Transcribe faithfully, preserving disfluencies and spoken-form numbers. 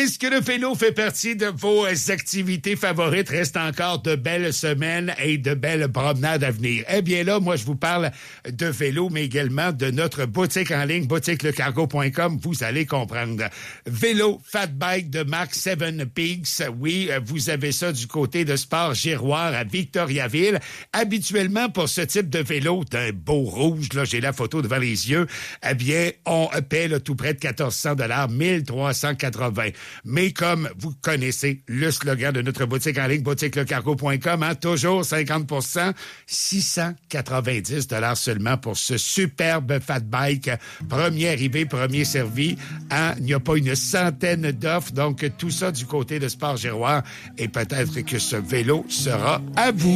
Est-ce que le vélo fait partie de vos activités favorites? Reste encore de belles semaines et de belles promenades à venir. Eh bien là, moi, je vous parle de vélo, mais également de notre boutique en ligne, boutique le cargo point com. Vous allez comprendre. Vélo Fat Bike de marque Seven Peaks. Oui, vous avez ça du côté de Sport Giroir à Victoriaville. Habituellement, pour ce type de vélo, d'un beau rouge, là, j'ai la photo devant les yeux, eh bien, on paie là, tout près de quatorze cents dollars, mille trois cent quatre-vingts. Mais comme vous connaissez le slogan de notre boutique en ligne, boutique le cargo point com, hein, toujours cinquante pour cent, six cent quatre-vingt-dix dollars seulement pour ce superbe fat bike. Premier arrivé, premier servi. Hein, il n'y a pas une centaine d'offres, donc tout ça du côté de Sport Giroir. Et peut-être que ce vélo sera à vous.